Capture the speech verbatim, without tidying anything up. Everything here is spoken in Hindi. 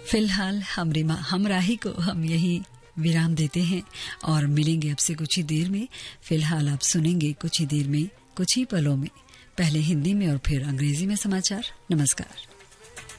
फिलहाल हमरी हमराही को हम यही विराम देते हैं और मिलेंगे अब से कुछ ही देर में। फिलहाल आप सुनेंगे कुछ ही देर में, कुछ ही पलों में, पहले हिंदी में और फिर अंग्रेजी में समाचार। नमस्कार।